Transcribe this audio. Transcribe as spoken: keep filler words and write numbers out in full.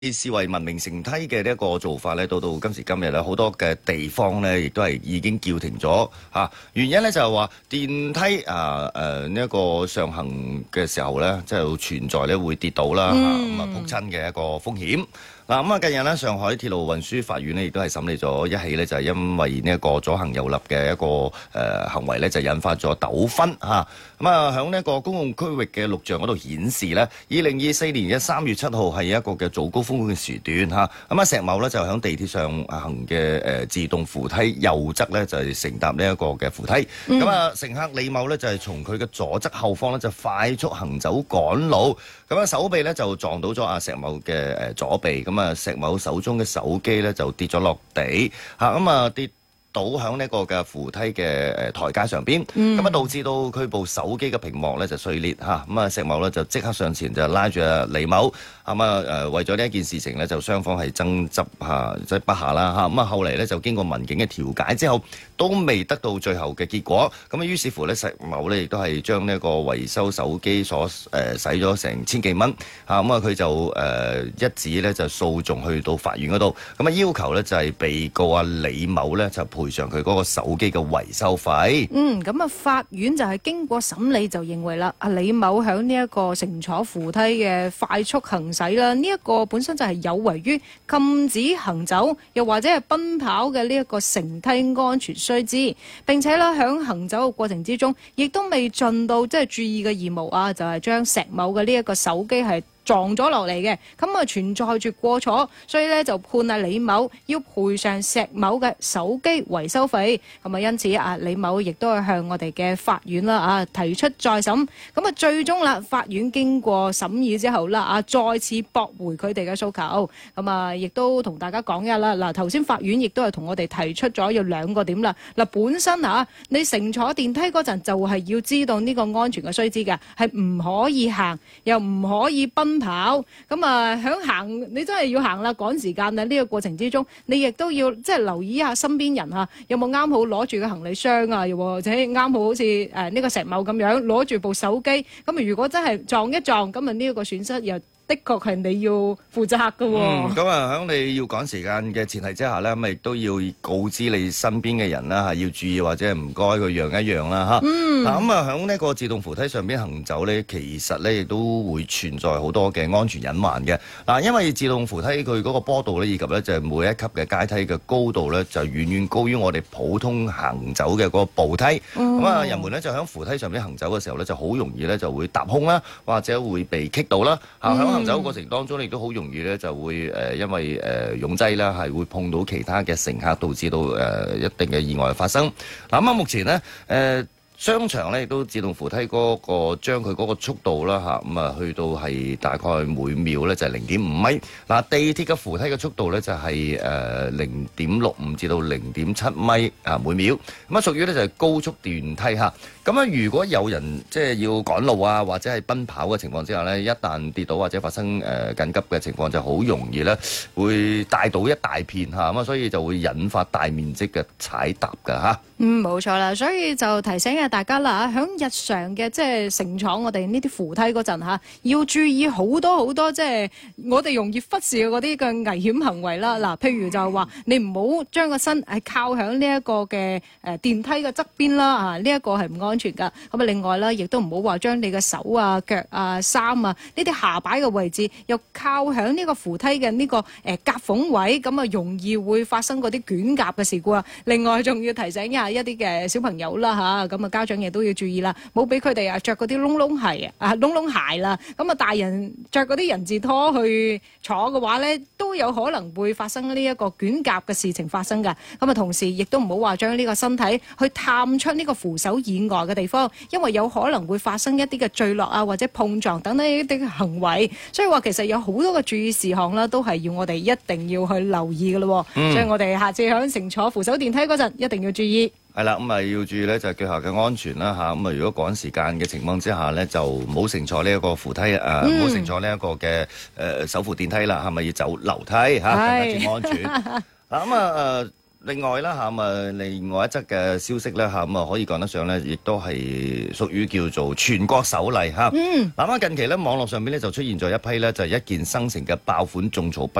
視為文明乘梯嘅呢一個做法咧，到到今時今日咧，好多嘅地方咧，亦都係已經叫停咗嚇。原因咧就係話電梯啊誒呢一個上行嘅時候咧，即係存在咧會跌倒啦嚇，咁啊撲親嘅一個風險。嗱咁啊，近日咧，上海鐵路運輸法院咧，亦都係審理咗一起咧，就係因為呢一個左行右立嘅一個誒、呃、行為咧，就引發咗糾紛嚇。咁啊，喺呢一個公共區域嘅錄像嗰度顯示咧，二零二四年嘅三月七號係一個嘅早高峰嘅時段嚇。咁啊，石某咧就喺地鐵上行嘅誒自動扶梯右側咧，就係乘搭呢一個嘅扶梯。咁啊、嗯，乘客李某咧就係從佢嘅左側後方咧就快速行走趕路。咁啊，手臂咧就撞到咗阿石某嘅誒左臂。咁啊，石某手中嘅手機咧就跌咗落地嚇，咁啊跌倒響呢個嘅扶梯嘅誒台階上邊，咁啊導致到佢部手機嘅屏幕咧就碎裂嚇，咁啊石某咧就即刻上前就拉住阿李某，咁啊誒為咗呢一件事情咧就雙方係爭執嚇，即係不下啦嚇，咁啊後嚟咧就經過民警嘅調解之後，都未得到最後嘅結果，咁啊於是乎咧石某咧亦都係將呢一個維修手機所誒使咗成千幾蚊嚇，咁啊佢就誒一紙咧就訴訟去到法院嗰度，咁啊要求咧就係被告阿李某咧就賠償佢嗰個手機嘅維修費。 嗯，咁啊，法院就係經過審理就認為啦，阿李某響呢一個乘坐扶梯嘅快速行駛啦，呢、這、一個本身就係有違於禁止行走，又或者係奔跑嘅呢一個乘梯安全須知。並且咧響行走嘅過程之中，亦都未盡到即係注意嘅義務啊，就係、是、將石某嘅呢一個手機係撞咗落嚟嘅，咁啊存在住過錯，所以咧就判阿李某要賠償石某嘅手機維修費。咁啊，因此啊，李某亦都係向我哋嘅法院啦啊提出再審。咁啊，最終啦，法院經過審議之後啦啊，再次駁回佢哋嘅訴求。咁啊，亦都同大家講一下啦。嗱，頭先法院亦都係同我哋提出咗有兩個點啦。嗱，本身啊，你乘坐電梯嗰陣就係要知道呢個安全嘅須知嘅，係唔可以行，又唔可以奔跑。咁啊，響行你真係要行啦，趕時間啊！呢、這個過程之中，你亦都要即係留意一下身邊人嚇，有冇啱好攞住個行李箱啊，又或者啱好好似誒呢個石某咁樣攞住部手機。咁啊，如果真係撞一撞，咁啊呢一個損失又的確係你要負責嘅喎。 嗯，咁啊，喺你要趕時間嘅前提之下咧，咁亦都要告知你身邊嘅人啦嚇，要注意或者唔該佢讓一讓啦嚇。嗯。嗱咁啊，喺呢個自動扶梯上邊行走咧，其實咧亦都會存在好多嘅安全隱患嘅。嗱，因為自動扶梯佢嗰個坡度咧，以及咧就係每一級嘅階梯嘅高度咧，就遠遠高於我哋普通行走嘅嗰個步梯。咁啊、嗯，人們咧就喺扶梯上邊行走嘅時候咧，就好容易咧就會踏空啦，或者會被棘到啦。嚇、嗯，喺行走過程當中，亦都好容易咧就會誒、呃，因為誒、呃、擁擠啦，係會碰到其他嘅乘客，導致到誒、呃、一定嘅意外發生。嗱咁啊，目前呢，誒、呃、商場咧亦都自動扶梯嗰、那個將佢嗰個速度啦嚇，咁啊去到係大概每秒咧就係零點五米。嗱，地鐵嘅扶梯嘅速度咧就係誒零點六五至到零點七米啊每秒。咁啊屬於咧就係高速電梯嚇。咁啊，如果有人即係要趕路啊，或者係奔跑嘅情況之下呢，一旦跌倒或者發生誒、呃、緊急嘅情況，就好容易呢會帶倒一大片嚇，咁啊，所以就會引發大面積嘅踩踏㗎嚇。 嗯，冇錯啦，所以就提醒下大家啦嚇，響日常嘅即係乘坐我哋呢啲扶梯嗰陣嚇，要注意好多好多即係我哋容易忽視嘅嗰啲嘅危險行為啦。嗱，譬如就係話你唔好將個身係靠響呢一個嘅誒電梯嘅側邊啦啊，呢、這、一個係唔安全噶。咁啊，另外啦，亦都唔好話將你嘅手啊、腳啊、衫啊呢啲下擺嘅位置又靠響呢個扶梯嘅呢個誒夾縫位，咁啊容易會發生嗰啲捲夾嘅事故啊。另外仲要提醒一下一啲嘅小朋友啦嚇，咁啊家長亦都要注意啦，冇俾佢哋啊着嗰啲窿窿鞋啊窿窿鞋啦。咁啊大人着嗰啲人字拖去坐嘅話咧，都有可能會發生呢一個捲夾嘅事情發生㗎。咁啊同時亦都唔好話將呢個身體去探出呢個扶手以外嘅地方，因為有可能會發生一啲嘅墜落啊或者碰撞等等一啲嘅行為。所以話其實有好多嘅注意事項啦，都係要我哋一定要去留意㗎咯。嗯、所以我哋下次響乘坐扶手電梯嗰陣一定要注意。 係啦，咁啊要注意咧就係腳下嘅安全啦嚇。咁啊如果趕時間嘅情況之下咧，就唔好乘坐呢一個扶梯啊，唔好乘坐呢一個嘅誒手扶電梯啦，係咪要走樓梯嚇更加之安全？嗱咁啊誒。 另外啦嚇咁啊，另外一則嘅消息咧嚇咁啊，可以講得上咧，亦都係屬於叫做全國首例嚇。 嗯， 嗱咁近期咧，網絡上邊咧就出現咗一批咧，就係一鍵生成嘅爆款種草筆